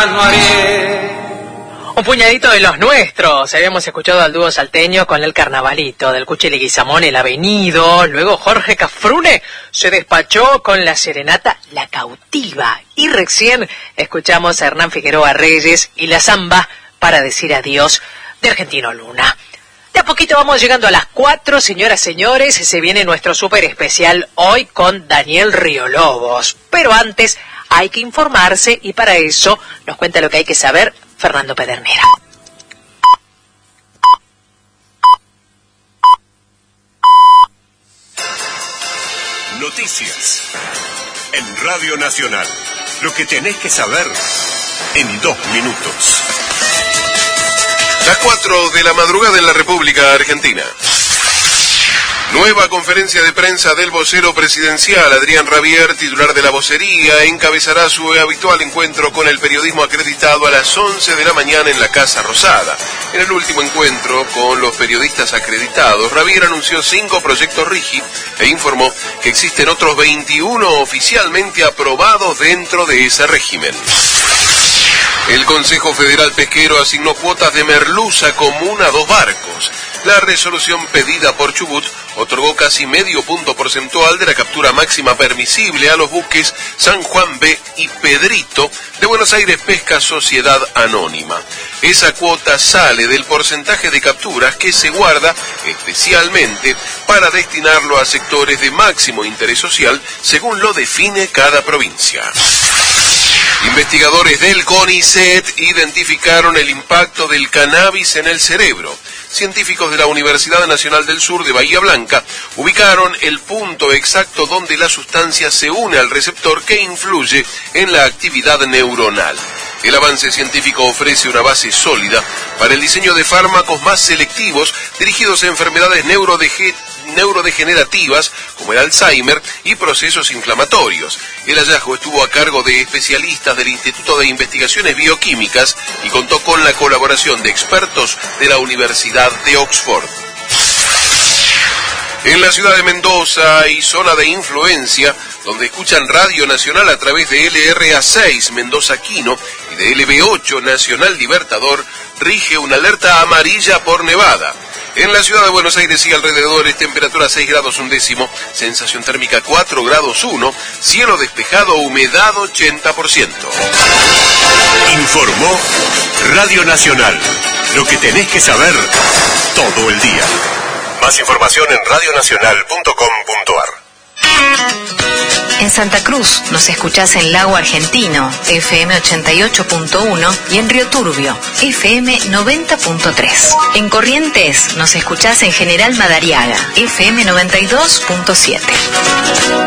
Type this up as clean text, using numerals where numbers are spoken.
no haré. Un puñadito de los nuestros. Habíamos escuchado al dúo salteño con El Carnavalito, del Cuchi Leguizamón, El Avenido. Luego Jorge Cafrune se despachó con la serenata La Cautiva. Y recién escuchamos a Hernán Figueroa Reyes y la samba Para decir adiós de Argentino Luna. De a poquito vamos llegando a las 4, señoras, señores. Se viene nuestro súper especial hoy con Daniel Riolobos. Pero antes hay que informarse y para eso nos cuenta lo que hay que saber Fernando Pedernera. Noticias en Radio Nacional. Lo que tenés que saber en 2 minutos. Las 4 de la madrugada en la República Argentina. Nueva conferencia de prensa del vocero presidencial. Adrián Rabier, titular de la vocería, encabezará su habitual encuentro con el periodismo acreditado a las 11 de la mañana en la Casa Rosada. En el último encuentro con los periodistas acreditados, Rabier anunció 5 proyectos RIGI e informó que existen otros 21 oficialmente aprobados dentro de ese régimen. El Consejo Federal Pesquero asignó cuotas de merluza común a 2 barcos. La resolución pedida por Chubut otorgó casi medio punto porcentual de la captura máxima permisible a los buques San Juan B y Pedrito de Buenos Aires Pesca Sociedad Anónima. Esa cuota sale del porcentaje de capturas que se guarda especialmente para destinarlo a sectores de máximo interés social, según lo define cada provincia. Investigadores del CONICET identificaron el impacto del cannabis en el cerebro. Científicos de la Universidad Nacional del Sur de Bahía Blanca ubicaron el punto exacto donde la sustancia se une al receptor que influye en la actividad neuronal. El avance científico ofrece una base sólida para el diseño de fármacos más selectivos dirigidos a enfermedades neurodegenerativas como el Alzheimer y procesos inflamatorios. El hallazgo estuvo a cargo de especialistas del Instituto de Investigaciones Bioquímicas y contó con la colaboración de expertos de la Universidad de Oxford. En la ciudad de Mendoza hay zona de influencia, donde escuchan Radio Nacional a través de LRA6 Mendoza Quino y de LB8 Nacional Libertador, rige una alerta amarilla por nevada. En la ciudad de Buenos Aires y alrededores, temperatura 6 grados 1 décimo, sensación térmica 4 grados 1, cielo despejado, humedad 80%. Informó Radio Nacional. Lo que tenés que saber todo el día. Más información en radionacional.com.ar. En Santa Cruz nos escuchás en Lago Argentino, FM 88.1 y en Río Turbio, FM 90.3. En Corrientes nos escuchás en General Madariaga, FM 92.7.